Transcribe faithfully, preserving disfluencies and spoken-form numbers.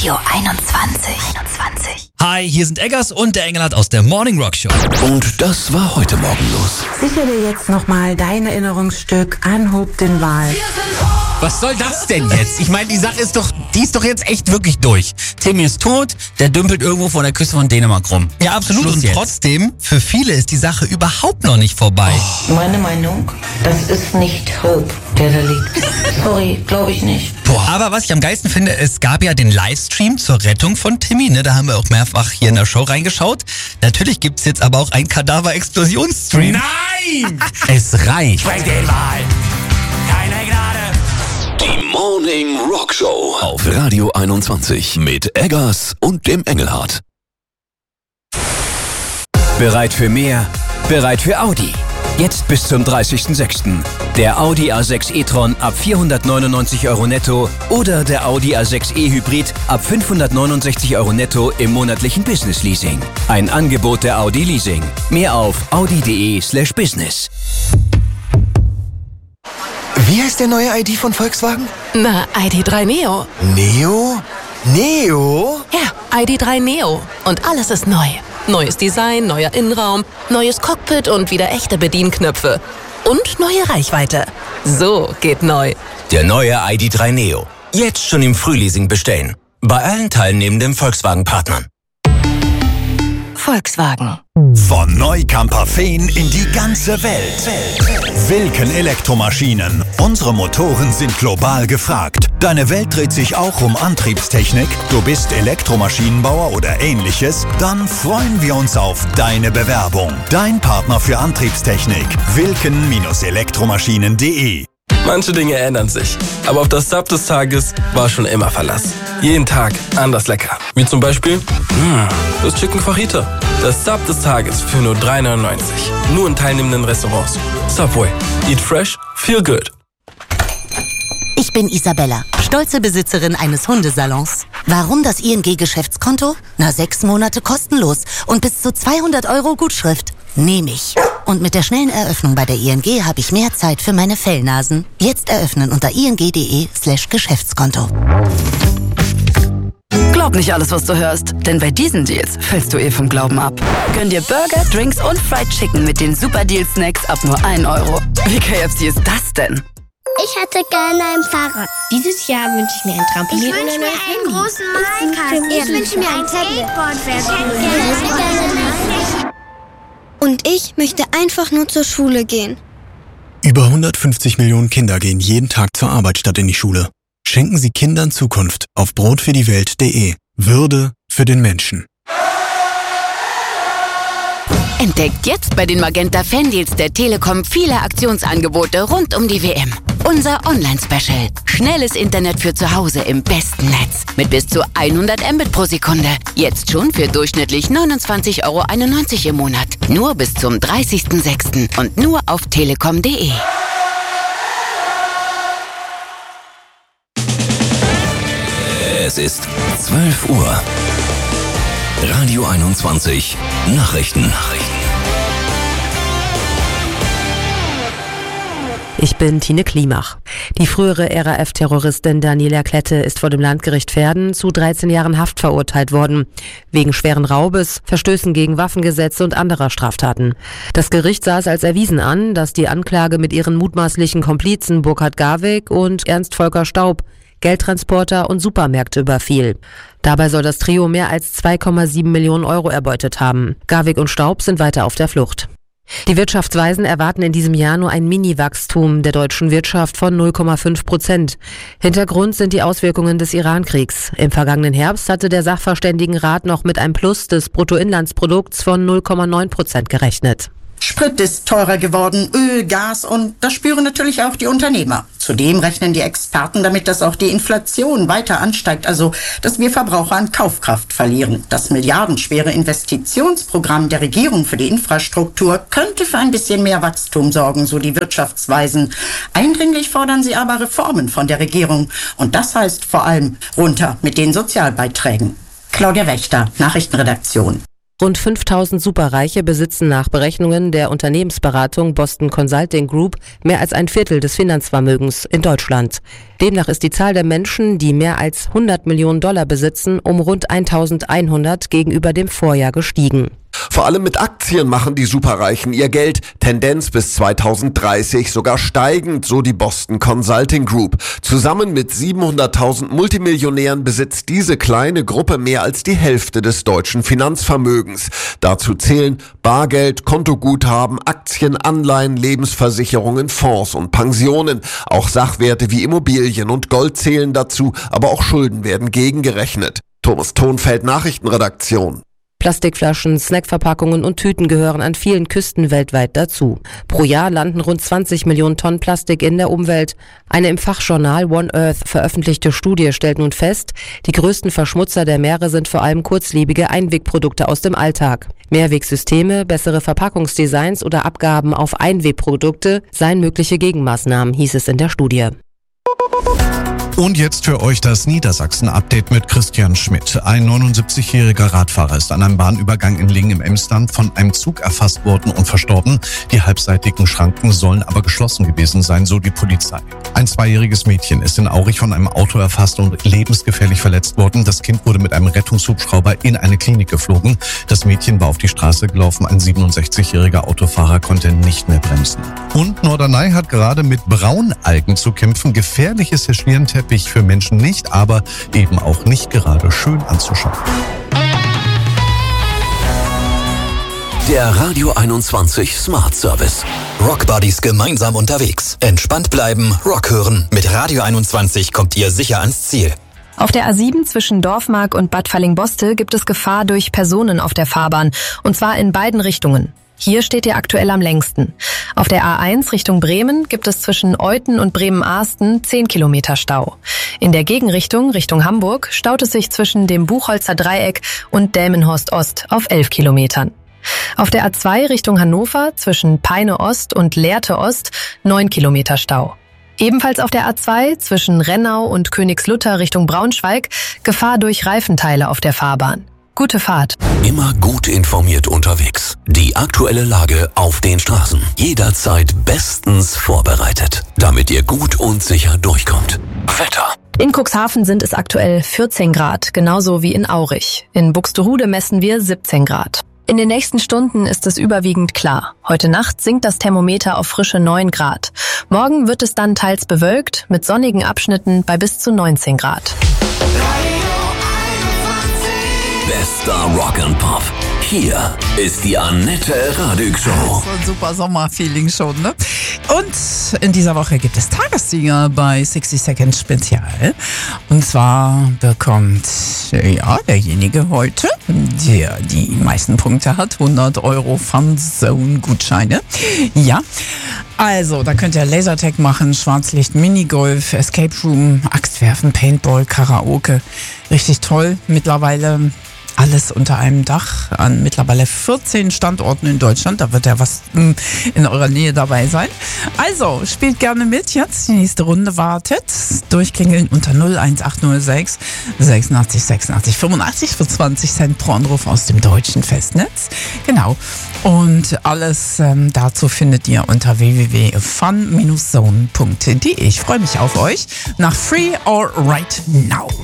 Radio einundzwanzig. einundzwanzig. Hi, hier sind Eggers und der Engelhardt aus der Morning Rock Show. Und das war heute Morgen los. Sicher dir jetzt nochmal dein Erinnerungsstück an Hub den Wal. Was soll das denn jetzt? Ich meine, die Sache ist doch, die ist doch jetzt echt wirklich durch. Timmy ist tot, der dümpelt irgendwo vor der Küste von Dänemark rum. Ja, absolut. Schluss und jetzt. Trotzdem, für viele ist die Sache überhaupt noch nicht vorbei. Oh. Meine Meinung, das ist nicht Hope, der da liegt. Sorry, glaube ich nicht. Boah. Aber was ich am geilsten finde, es gab ja den Livestream zur Rettung von Timmy. Ne? Da haben wir auch mehrfach hier in der Show reingeschaut. Natürlich gibt's jetzt aber auch einen Kadaver-Explosionsstream. Nein! Es reicht. Spreng den Wal. Keine Gnade. Die Morning Rock Show auf Radio einundzwanzig mit Eggers und dem Engelhardt. Bereit für mehr? Bereit für Audi. Jetzt bis zum dreißigsten sechsten Der Audi A sechs e-tron ab vierhundertneunundneunzig Euro netto oder der Audi A sechs e-Hybrid ab fünfhundertneunundsechzig Euro netto im monatlichen Business Leasing. Ein Angebot der Audi Leasing. Mehr auf audi.de slash business. Wie heißt der neue I D von Volkswagen? Na, I D drei Neo. Neo? Neo? Ja, I D drei Neo. Und alles ist neu. Neues Design, neuer Innenraum, neues Cockpit und wieder echte Bedienknöpfe. Und neue Reichweite. So geht neu. Der neue I D drei Neo. Jetzt schon im Frühleasing bestellen. Bei allen teilnehmenden Volkswagen-Partnern. Volkswagen. Von Neukamper Feen in die ganze Welt. Wilken Elektromaschinen. Unsere Motoren sind global gefragt. Deine Welt dreht sich auch um Antriebstechnik. Du bist Elektromaschinenbauer oder ähnliches? Dann freuen wir uns auf deine Bewerbung. Dein Partner für Antriebstechnik. Wilken Elektromaschinen punkt de. Manche Dinge ändern sich, aber auf das Sub des Tages war schon immer Verlass. Jeden Tag anders lecker. Wie zum Beispiel, mh, das Chicken Fajita. Das Sub des Tages für nur drei neunundneunzig. Nur in teilnehmenden Restaurants. Subway. Eat fresh, feel good. Ich bin Isabella, stolze Besitzerin eines Hundesalons. Warum das I N G-Geschäftskonto? Na, sechs Monate kostenlos und bis zu zweihundert Euro Gutschrift. Nehm ich. Und mit der schnellen Eröffnung bei der I N G habe ich mehr Zeit für meine Fellnasen. Jetzt eröffnen unter ing.de slash Geschäftskonto. Glaub nicht alles, was du hörst, denn bei diesen Deals fällst du eh vom Glauben ab. Gönn dir Burger, Drinks und Fried Chicken mit den Super Deal Snacks ab nur ein Euro. Wie K F C ist das denn? Ich hätte gerne ein Fahrrad. Dieses Jahr wünsche ich mir ein Trampolin. Ich wünsche mir einen großen Minecraft. Ich wünsche mir ein Tablet. Und ich möchte einfach nur zur Schule gehen. Über hundertfünfzig Millionen Kinder gehen jeden Tag zur Arbeit statt in die Schule. Schenken Sie Kindern Zukunft auf brotfürdiewelt punkt de. Würde für den Menschen. Entdeckt jetzt bei den Magenta Fandeals der Telekom viele Aktionsangebote rund um die W M. Unser Online-Special. Schnelles Internet für zu Hause im besten Netz. Mit bis zu hundert Mbit pro Sekunde. Jetzt schon für durchschnittlich neunundzwanzig Euro einundneunzig im Monat. Nur bis zum dreißigsten sechsten und nur auf telekom punkt de. Es ist zwölf Uhr. Radio einundzwanzig. Nachrichten. Nachrichten. Ich bin Tine Klimach. Die frühere R A F-Terroristin Daniela Klette ist vor dem Landgericht Verden zu dreizehn Jahren Haft verurteilt worden. Wegen schweren Raubes, Verstößen gegen Waffengesetze und anderer Straftaten. Das Gericht sah es als erwiesen an, dass die Anklage mit ihren mutmaßlichen Komplizen Burkhard Garwig und Ernst Volker Staub Geldtransporter und Supermärkte überfiel. Dabei soll das Trio mehr als zwei Komma sieben Millionen Euro erbeutet haben. Garwig und Staub sind weiter auf der Flucht. Die Wirtschaftsweisen erwarten in diesem Jahr nur ein Mini-Wachstum der deutschen Wirtschaft von null Komma fünf Prozent. Hintergrund sind die Auswirkungen des Iran-Kriegs. Im vergangenen Herbst hatte der Sachverständigenrat noch mit einem Plus des Bruttoinlandsprodukts von null Komma neun Prozent gerechnet. Sprit ist teurer geworden, Öl, Gas und das spüren natürlich auch die Unternehmer. Zudem rechnen die Experten damit, dass auch die Inflation weiter ansteigt, also dass wir Verbraucher an Kaufkraft verlieren. Das milliardenschwere Investitionsprogramm der Regierung für die Infrastruktur könnte für ein bisschen mehr Wachstum sorgen, so die Wirtschaftsweisen. Eindringlich fordern sie aber Reformen von der Regierung und das heißt vor allem runter mit den Sozialbeiträgen. Claudia Wächter, Nachrichtenredaktion. Rund fünftausend Superreiche besitzen nach Berechnungen der Unternehmensberatung Boston Consulting Group mehr als ein Viertel des Finanzvermögens in Deutschland. Demnach ist die Zahl der Menschen, die mehr als hundert Millionen Dollar besitzen, um rund eintausendeinhundert gegenüber dem Vorjahr gestiegen. Vor allem mit Aktien machen die Superreichen ihr Geld. Tendenz bis zweitausenddreißig sogar steigend, so die Boston Consulting Group. Zusammen mit siebenhunderttausend Multimillionären besitzt diese kleine Gruppe mehr als die Hälfte des deutschen Finanzvermögens. Dazu zählen Bargeld, Kontoguthaben, Aktien, Anleihen, Lebensversicherungen, Fonds und Pensionen. Auch Sachwerte wie Immobilien und Gold zählen dazu, aber auch Schulden werden gegengerechnet. Thomas Thonfeld, Nachrichtenredaktion. Plastikflaschen, Snackverpackungen und Tüten gehören an vielen Küsten weltweit dazu. Pro Jahr landen rund zwanzig Millionen Tonnen Plastik in der Umwelt. Eine im Fachjournal One Earth veröffentlichte Studie stellt nun fest, die größten Verschmutzer der Meere sind vor allem kurzlebige Einwegprodukte aus dem Alltag. Mehrwegsysteme, bessere Verpackungsdesigns oder Abgaben auf Einwegprodukte seien mögliche Gegenmaßnahmen, hieß es in der Studie. Und jetzt für euch das Niedersachsen-Update mit Christian Schmidt. Ein neunundsiebzigjähriger Radfahrer ist an einem Bahnübergang in Lingen im Emsland von einem Zug erfasst worden und verstorben. Die halbseitigen Schranken sollen aber geschlossen gewesen sein, so die Polizei. Ein zweijähriges Mädchen ist in Aurich von einem Auto erfasst und lebensgefährlich verletzt worden. Das Kind wurde mit einem Rettungshubschrauber in eine Klinik geflogen. Das Mädchen war auf die Straße gelaufen. Ein siebenundsechzigjähriger Autofahrer konnte nicht mehr bremsen. Und Norderney hat gerade mit Braunalgen zu kämpfen. Gefährlich ist der Schlierenteppich für Menschen nicht, aber eben auch nicht gerade schön anzuschauen. Der Radio einundzwanzig Smart Service. Rockbuddies gemeinsam unterwegs. Entspannt bleiben, Rock hören. Mit Radio einundzwanzig kommt ihr sicher ans Ziel. Auf der A sieben zwischen Dorfmark und Bad Falling-Bostel gibt es Gefahr durch Personen auf der Fahrbahn. Und zwar in beiden Richtungen. Hier steht ihr aktuell am längsten. Auf der A eins Richtung Bremen gibt es zwischen Euthen und Bremen-Ahsten zehn Kilometer Stau. In der Gegenrichtung, Richtung Hamburg, staut es sich zwischen dem Buchholzer Dreieck und Delmenhorst Ost auf elf Kilometern. Auf der A zwei Richtung Hannover zwischen Peine Ost und Lehrte Ost neun Kilometer Stau. Ebenfalls auf der A zwei zwischen Rennau und Königslutter Richtung Braunschweig Gefahr durch Reifenteile auf der Fahrbahn. Gute Fahrt. Immer gut informiert unterwegs. Die aktuelle Lage auf den Straßen. Jederzeit bestens vorbereitet, damit ihr gut und sicher durchkommt. Wetter. In Cuxhaven sind es aktuell vierzehn Grad, genauso wie in Aurich. In Buxtehude messen wir siebzehn Grad. In den nächsten Stunden ist es überwiegend klar. Heute Nacht sinkt das Thermometer auf frische neun Grad. Morgen wird es dann teils bewölkt, mit sonnigen Abschnitten bei bis zu neunzehn Grad. Bester Rock and Pop. Hier ist die Annette Radig Show. So ein super Sommerfeeling schon, ne? Und in dieser Woche gibt es Tagessieger bei sixty Seconds Spezial. Und zwar bekommt ja derjenige heute, der die meisten Punkte hat, hundert Euro Funzone-Gutscheine. Ja, also da könnt ihr Lasertag machen, Schwarzlicht, Minigolf, Escape Room, Axtwerfen, Paintball, Karaoke. Richtig toll. Mittlerweile alles unter einem Dach an mittlerweile vierzehn Standorten in Deutschland. Da wird ja was in eurer Nähe dabei sein. Also, spielt gerne mit jetzt. Die nächste Runde wartet. Durchklingeln unter null eins acht null sechs sechsundachtzig sechsundachtzig fünfundachtzig für zwanzig Cent pro Anruf aus dem deutschen Festnetz. Genau. Und alles ähm, dazu findet ihr unter w w w punkt fun Bindestrich zone punkt d e. Ich freue mich auf euch nach Free or Right Now.